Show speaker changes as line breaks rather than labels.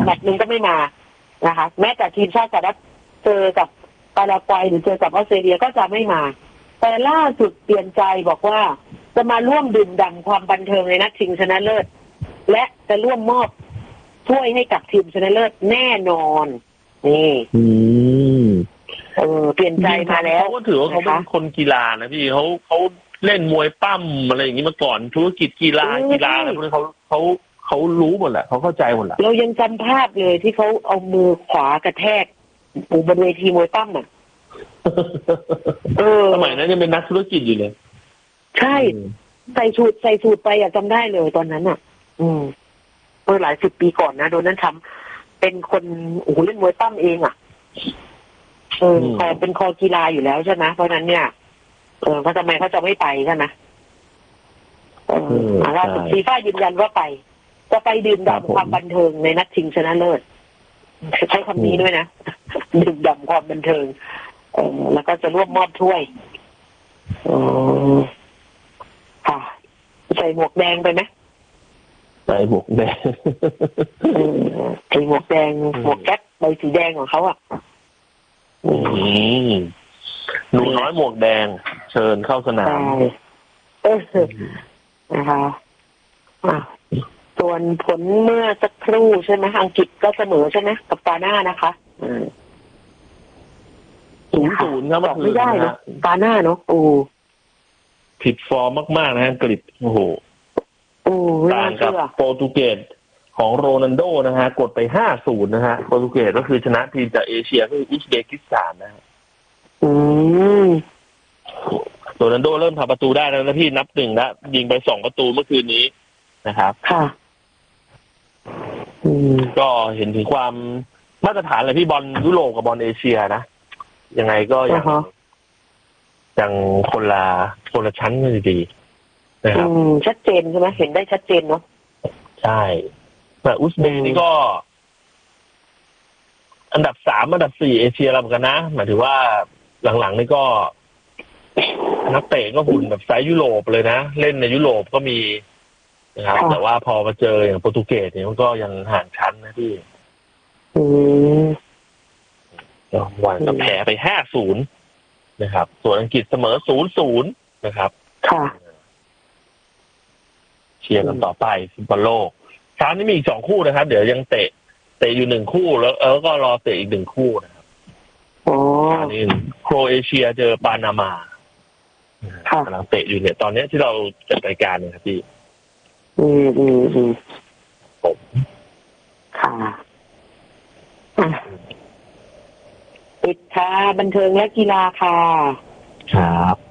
มตช์นึงก็ไม่มานะคะแม้แต่ทีมชาติสหรัฐเจอกับปารากวัยหรือเจอกับออสเตรเลียก็จะไม่มาแต่ล่าสุดเปลี่ยนใจบอกว่าจะมาร่วมดื่มด่ำความบันเทิงในนัดชิงชนะเลิศและจะร่วมมอบถ้วยให้กับทีมชนะเลิศแน่นอนนี่เปลี่ยนใจมาแล้ว
เขาก็ถือว่าเขาเป็นคนกีฬานะพี่เขาเล่นมวยปั้มอะไรอย่างนี้มาก่อนธุรกิจกีฬาอะไรพวกนี้เขารู้หมดแหละเขาเข้าใจหมดแหละ
เรายังจำภาพเลยที่เขาเอามือขวากระแทกบนเวทีมวยปั้มอ่ะ
สมัยนั้นยังเป็นนักธุรกิจอยู่เลย
ใช่ใส่สูตรไปจำได้เลยตอนนั้นอ่ะเมื่อหลาย10 ปีก่อนนะโดนัลด์ทรัมป์เป็นคนเล่นมวยปั้มเองอ่ะคอเป็นคอกีฬาอยู่แล้วใช่ไหมเพราะนั้นเนี่ยเขาทำไมเขาจะไม่ไปใช่ไหมล่าสุดฟีฟ่ายืนยันว่าจะไปดื่มด่ำความบันเทิงในนัดชิงชนะเลิศใช้คำนี้ด้วยนะดื่มด่ำความบันเทิงแล้วก็จะร่วมมอบถ้วยค่ะใส่หมวกแดงไปไหม
ใส่หมวกแดง
ใส่หมวกแดงหมวกแก๊ปใบสีแดงของเขาอ่ะ
หนูน้อยหมวกแดงเชิญเข้าสนาม
นะคะส่วนผลเมื่อสักครู่ใช่ไหมอังกฤษก็เสมอใช่ไหมกับกาน่านะคะ
0-0ครับ
ไม่ได้เนาะกาน่าเนาะ
ผิดฟอร์มมากๆนะอังกฤษโอ้โหต่างกับโปรตุเกสของโรนัลโดนะฮะกดไป 5-0 นะฮะโปรตุเกสก็คือชนะทีมจากเอเชียคืออุซเบกิสถานนะฮะโรนัลโดเริ่มทำประตูได้แล้วนะพี่นับ1แล้วยิงไป2ประตูเมื่อคืนนี้นะครับ
ค่ะ
ก็เห็นถึงความมาตรฐานเลยพี่บอลยุโรปกับบอลเอเชียนะยังไงก็ยังคนละชั้นกันดีนะครับ
ชัดเจนใช่ไหมเห็นได้ชัดเจนเนาะ
ใช่แต่อุซเบย์นี่ก็อันดับ3อันดับ4เอเชียแล้วเหมือนกันนะหมายถึงว่าหลังๆนี่ก็นักเตะก็หุ่นแบบไซส์ยุโรปเลยนะเล่นในยุโรปก็มีนะครับแต่ว่าพอมาเจออย่างโปรตุเกสเนี่ยมันก็ยังห่างชั้นนะพี่วันก็แพ้ไป 5-0 นะครับส่วนอังกฤษเสมอ 0-0 นะครับ
ค่ะ
เชียร์กันต่อไปฟุตบอลโลกเช้านี้มีอีก2คู่นะครับเดี๋ยวยังเตะอยู่1คู่แล้วก็รอเตะอีก1คู่นะครับอันนี้โครเอเชียเจอปานามา
ก
ำลังเตะอยู่เนี่ยตอนนี้ที่เราจัดรายการเนี่ยครับพี่ผม
ค่ะปิดค่ะบันเทิงและกีฬาค่ะ
ครับ